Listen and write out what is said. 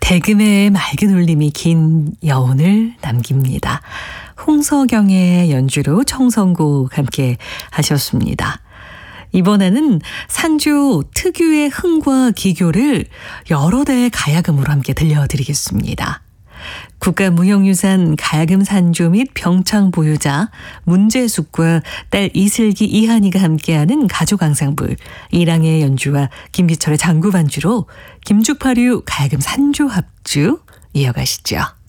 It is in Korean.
대금의 맑은 울림이 긴 여운을 남깁니다. 홍서경의 연주로 청성곡 함께 하셨습니다. 이번에는 산주 특유의 흥과 기교를 여러 대의 가야금으로 함께 들려드리겠습니다. 국가무형유산 가야금 산주 및 병창 보유자 문재숙과 딸 이슬기 이한이가 함께하는 가족 앙상블 이랑의 연주와 김기철의 장구 반주로 김죽파류 가야금 산주 합주 이어가시죠.